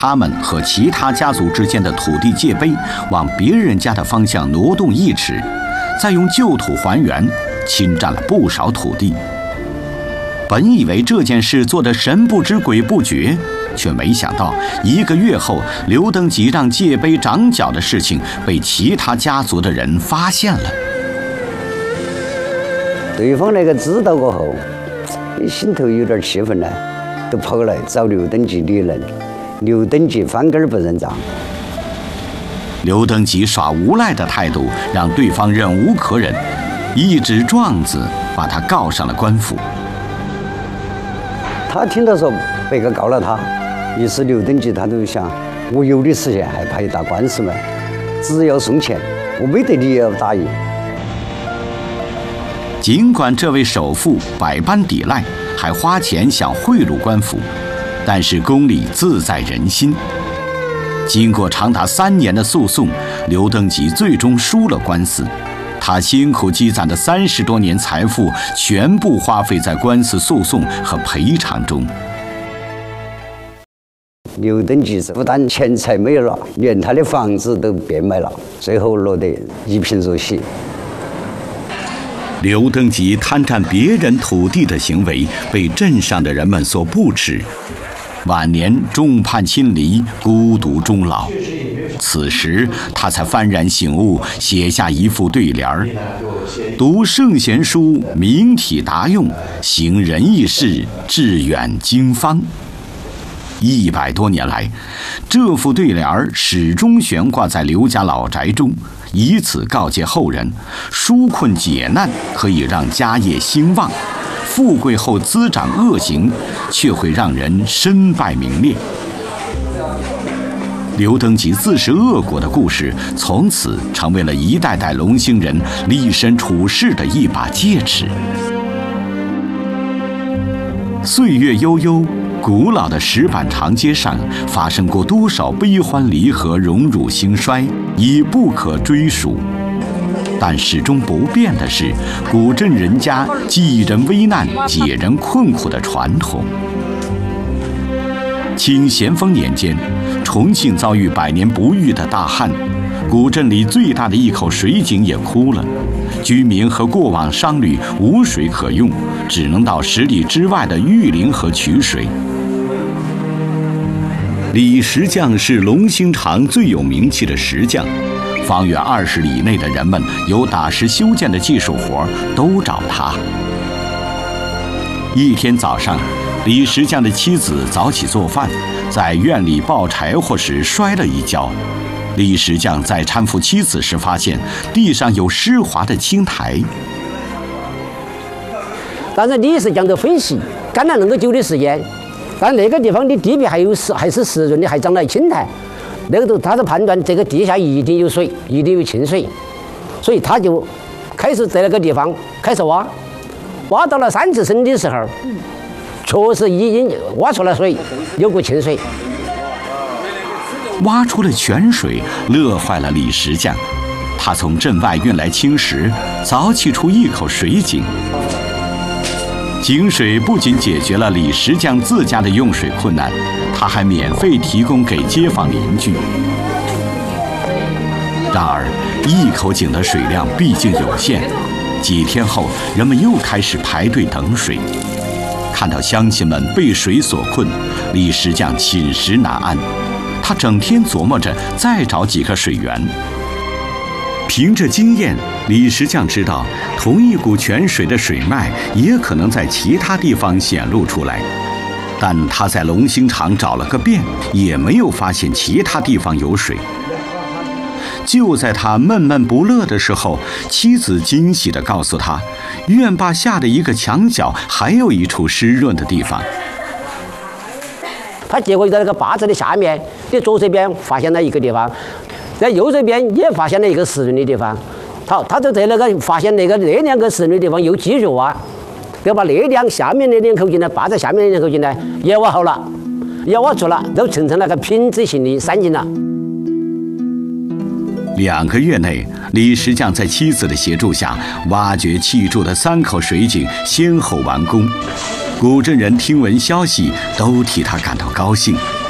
他们和其他家族之间的土地界碑往别人家的方向挪动1尺，再用旧土还原，侵占了不少土地。本以为这件事做得神不知鬼不觉，却没想到1个月后，刘登基让界碑长角的事情被其他家族的人发现了。 对方那个知道过后，心头有点气愤呢，都跑来找刘登基理论。刘登基翻根不认账。 刘登基耍无赖的态度，让对方忍无可忍，一纸状子把他告上了官府。 他听到说被告告了他，于是刘登基他就想，我有的时间还怕一打官司吗？只要送钱，我没得理由答应。 尽管这位首富百般抵赖，还花钱想贿赂官府，但是公理自在人心。经过长达3年的诉讼，刘登基最终输了官司。他辛苦积攒的30多年财富全部花费在官司诉讼和赔偿中。 刘登基不但钱财没有了，连他的房子都变卖了，最后落得一贫如洗。 刘登基贪占别人土地的行为被镇上的人们所不齿，晚年众叛亲离，孤独终老。此时他才幡然醒悟，写下一副对联儿：读圣贤书，明体达用；行仁义事，致远经方。100多年来，这副对联儿始终悬挂在刘家老宅中，以此告诫后人：纾困解难可以让家业兴旺，富贵后滋长恶行，却会让人身败名裂。刘登基自食恶果的故事，从此成为了一代代龙兴人立身处世的一把戒尺。岁月悠悠，古老的石板长街上发生过多少悲欢离合、荣辱兴衰，已不可追数。但始终不变的是古镇人家济人危难、解人困苦的传统。清咸丰年间，重庆遭遇100年不遇的大旱，古镇里最大的一口水井也枯了，居民和过往商旅无水可用，只能到10里之外的玉林河取水。李石匠是龙兴长最有名气的石匠，方圆20里内的人们有打石修建的技术活都找他。一天早上，李石匠的妻子早起做饭，在院里抱柴火时摔了一跤。李石匠在搀扶妻子时，发现地上有湿滑的青苔。 但是李石匠的分析，干了那么久的时间，但那个地方的地皮还是湿润的，还长了青苔，那个他的判断，这个地下一定有水，一定有清水，所以他就开始在那个地方开始挖，挖到了3次深的时候，确实已经挖出了水，有股清水。 挖出了泉水，乐坏了李石匠。他从镇外运来青石，凿砌出一口水井。井水不仅解决了李石匠自家的用水困难，他还免费提供给街坊邻居。然而，一口井的水量毕竟有限，几天后，人们又开始排队等水。看到乡亲们被水所困，李石匠寝食难安。他整天琢磨着再找几个水源。凭着经验，李石匠知道同一股泉水的水脉也可能在其他地方显露出来，但他在龙兴场找了个遍，也没有发现其他地方有水。就在他闷闷不乐的时候，妻子惊喜地告诉他，院坝下的一个墙角还有一处湿润的地方。 他结果在那个坝子的下面的左这边发现了一个地方，在右这边也发现了一个湿润的地方。好，他就在那个发现那2个湿润的地方又继续挖，要把那下面的2口井呢，坝子下面的2口井呢也挖好了，也挖出了，都形成了个品质型的3井了。 2个月内，李石匠在妻子的协助下，挖掘砌筑的3口水井先后完工。古镇人听闻消息，都替他感到高兴。